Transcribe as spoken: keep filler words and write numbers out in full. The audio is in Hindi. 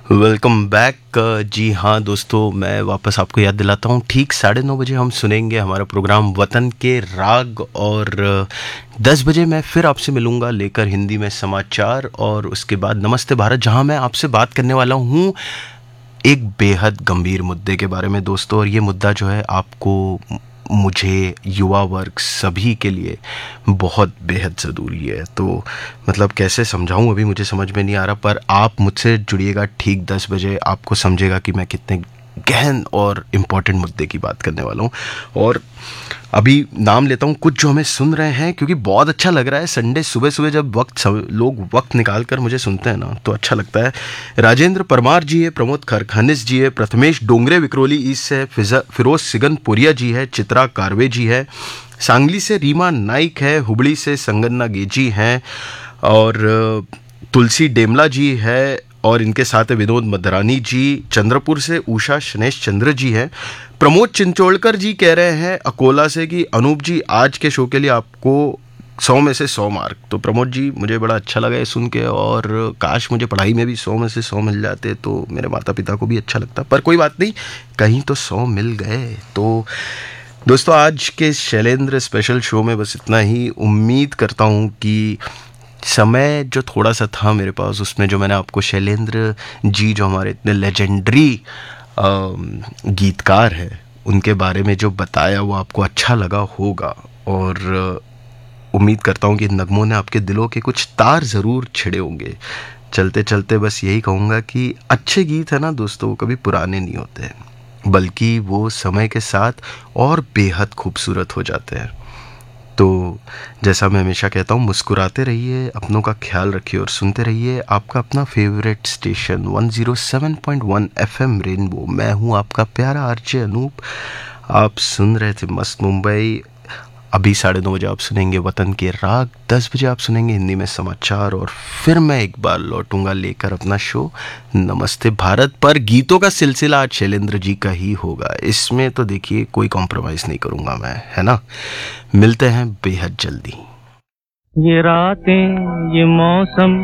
Welcome back. जी हाँ दोस्तों, मैं वापस आपको याद दिलाता हूँ, ठीक साढ़े नौ बजे हम सुनेंगे हमारा प्रोग्राम वतन के राग, और दस बजे मैं फिर आपसे मिलूँगा लेकर हिंदी में समाचार, और उसके बाद नमस्ते भारत, जहाँ मैं आपसे बात करने वाला हूँ एक बेहद गंभीर मुद्दे के बारे में दोस्तों। और ये मुद्दा जो है आपको, मुझे, युवा वर्ग सभी के लिए बहुत बेहद ज़रूरी है। तो मतलब कैसे समझाऊं, अभी मुझे समझ में नहीं आ रहा, पर आप मुझसे जुड़िएगा ठीक दस बजे, आपको समझेगा कि मैं कितने गहन और इम्पोर्टेंट मुद्दे की बात करने वाला हूँ। और अभी नाम लेता हूँ कुछ जो हमें सुन रहे हैं, क्योंकि बहुत अच्छा लग रहा है संडे सुबह सुबह जब वक्त सब लोग वक्त निकाल कर मुझे सुनते हैं ना, तो अच्छा लगता है। राजेंद्र परमार जी है, प्रमोद खरखानिस जी है, प्रथमेश डोंगरे विक्रोली ईस्ट से, फिरोज सिगनपुरिया जी है, चित्रा कारवे जी है, सांगली से रीमा नाइक है, हुबली से संगन्ना गेजी हैं, और तुलसी डेमला जी है, और इनके साथ है विनोद मधरानी जी, चंद्रपुर से उषा शनेश चंद्र जी हैं। प्रमोद चिंचोड़कर जी कह रहे हैं अकोला से कि अनूप जी आज के शो के लिए आपको सौ में से सौ मार्क। तो प्रमोद जी, मुझे बड़ा अच्छा लगा ये सुन के, और काश मुझे पढ़ाई में भी सौ में से सौ मिल जाते तो मेरे माता पिता को भी अच्छा लगता, पर कोई बात नहीं, कहीं तो सौ मिल गए। तो दोस्तों, आज के शैलेंद्र स्पेशल शो में बस इतना ही। उम्मीद करता हूँ कि समय जो थोड़ा सा था मेरे पास, उसमें जो मैंने आपको शैलेंद्र जी, जो हमारे इतने लेजेंडरी गीतकार हैं, उनके बारे में जो बताया वो आपको अच्छा लगा होगा। और उम्मीद करता हूँ कि नगमों ने आपके दिलों के कुछ तार ज़रूर छिड़े होंगे। चलते चलते बस यही कहूँगा कि अच्छे गीत है ना दोस्तों, वो कभी पुराने नहीं होते, बल्कि वो समय के साथ और बेहद खूबसूरत हो जाते हैं। तो जैसा मैं हमेशा कहता हूँ, मुस्कुराते रहिए, अपनों का ख्याल रखिए, और सुनते रहिए आपका अपना favourite station one zero seven point one FM rainbow. मैं हूँ आपका प्यारा आरजे अनूप। आप सुन रहे थे मस्त मुंबई। अभी साढ़े नौ बजे आप सुनेंगे वतन के राग, दस बजे आप सुनेंगे हिंदी में समाचार, और फिर मैं एक बार लौटूंगा लेकर अपना शो नमस्ते भारत। पर गीतों का सिलसिला आज शैलेंद्र जी का ही होगा, इसमें तो देखिए कोई कॉम्प्रोमाइज़ नहीं करूंगा मैं, है ना। मिलते हैं बेहद जल्दी। ये रातें, ये मौसम